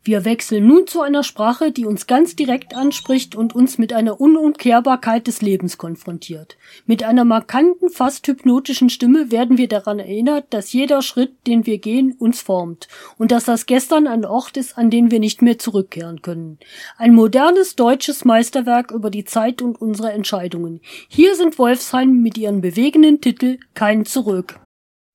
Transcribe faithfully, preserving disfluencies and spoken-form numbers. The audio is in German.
Wir wechseln nun zu einer Sprache, die uns ganz direkt anspricht und uns mit einer Unumkehrbarkeit des Lebens konfrontiert. Mit einer markanten, fast hypnotischen Stimme werden wir daran erinnert, dass jeder Schritt, den wir gehen, uns formt und dass das Gestern ein Ort ist, an den wir nicht mehr zurückkehren können. Ein modernes deutsches Meisterwerk über die Zeit und unsere Entscheidungen. Hier sind Wolfsheim mit ihrem bewegenden Titel Kein Zurück.